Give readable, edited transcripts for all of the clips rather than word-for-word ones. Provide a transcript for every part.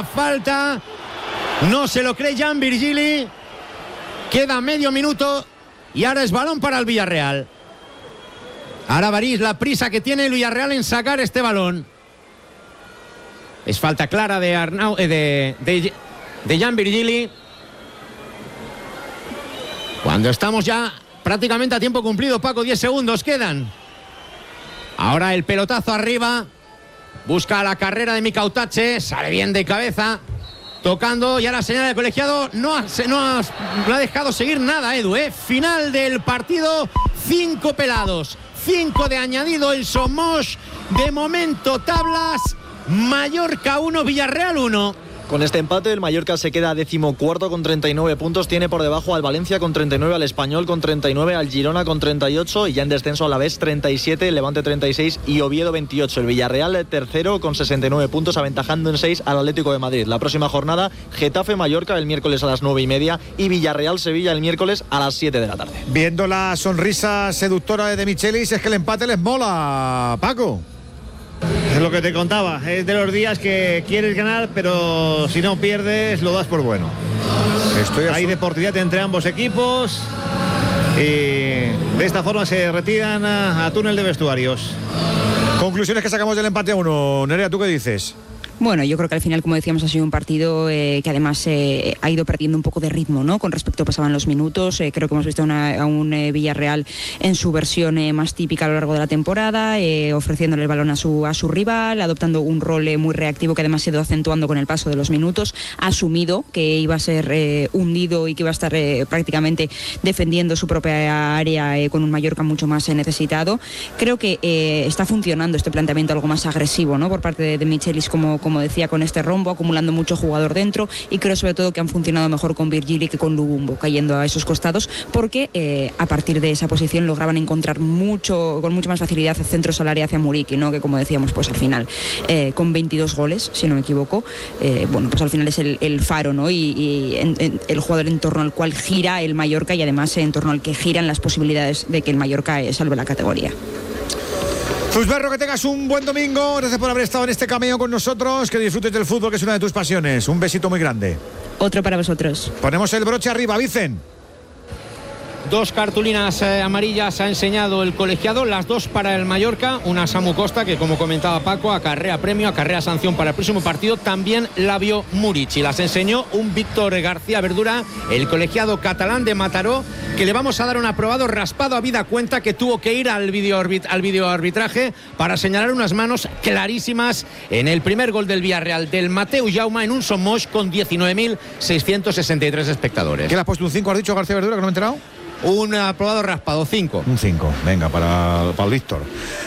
una falta. No se lo cree Jan Virgili. Queda medio minuto y ahora es balón para el Villarreal. Ahora Varís, la prisa que tiene el Villarreal en sacar este balón. Es falta clara de Jan Virgili. Cuando estamos ya prácticamente a tiempo cumplido, Paco, 10 segundos quedan. Ahora el pelotazo arriba. Busca la carrera de Mikautache. Sale bien de cabeza. Tocando, y ahora señala el colegiado. No ha dejado seguir nada, Edu. Final del partido. 5 pelados. 5 de añadido el Somos. De momento tablas. Mallorca 1, Villarreal 1. Con este empate el Mallorca se queda 14º con 39 puntos, tiene por debajo al Valencia con 39, al Español con 39, al Girona con 38 y ya en descenso a la vez 37, Levante 36 y Oviedo 28. El Villarreal tercero con 69 puntos, aventajando en 6 al Atlético de Madrid. La próxima jornada, Getafe-Mallorca el miércoles a las 9:30 y Villarreal-Sevilla el miércoles a las 7 de la tarde. Viendo la sonrisa seductora de Michelis, es que el empate les mola, Paco. Es lo que te contaba, es de los días que quieres ganar, pero si no pierdes lo das por bueno. Hay deportividad entre ambos equipos y de esta forma se retiran a túnel de vestuarios. Conclusiones que sacamos del empate a 1. Nerea, ¿tú qué dices? Bueno, yo creo que al final, como decíamos, ha sido un partido que además ha ido perdiendo un poco de ritmo, ¿no? Con respecto a pasaban los minutos. Creo que hemos visto a un Villarreal en su versión más típica a lo largo de la temporada, ofreciéndole el balón a su rival, adoptando un rol muy reactivo que además se ha ido acentuando con el paso de los minutos. Ha asumido que iba a ser hundido y que iba a estar prácticamente defendiendo su propia área con un Mallorca mucho más necesitado. Creo que está funcionando este planteamiento algo más agresivo, ¿no? Por parte de Michelis, como decía, con este rombo, acumulando mucho jugador dentro, y creo sobre todo que han funcionado mejor con Virgili que con Lubumbo, cayendo a esos costados, porque a partir de esa posición lograban encontrar con mucha más facilidad centros al área hacia Muriqui, ¿no? Que como decíamos, pues al final, con 22 goles, si no me equivoco, bueno, pues al final es el faro, ¿no? Y el jugador en torno al cual gira el Mallorca y además en torno al que giran las posibilidades de que el Mallorca salve la categoría. Zuzberro, que tengas un buen domingo. Gracias por haber estado en este cameo con nosotros. Que disfrutes del fútbol, que es una de tus pasiones. Un besito muy grande. Otro para vosotros. Ponemos el broche arriba, Vicen. 2 cartulinas amarillas ha enseñado el colegiado, las 2 para el Mallorca, una Samu Costa que, como comentaba Paco, acarrea premio, acarrea sanción para el próximo partido, también la vio Muriqui. Las enseñó un Víctor García Verdura, el colegiado catalán de Mataró, que le vamos a dar un aprobado raspado a vida cuenta, que tuvo que ir al videoarbitraje para señalar unas manos clarísimas en el primer gol del Villarreal, del Mateu Jaume, en un Somos con 19.663 espectadores. ¿Qué le has puesto un 5, has dicho, García Verdura, que no me he enterado? Un aprobado raspado, 5. Un 5, venga, para el Víctor.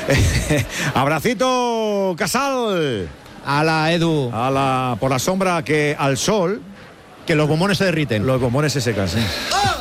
Abracito, Casal. A la Edu. Por la sombra que al sol. Que los bombones se derriten. Los bombones se secan, sí.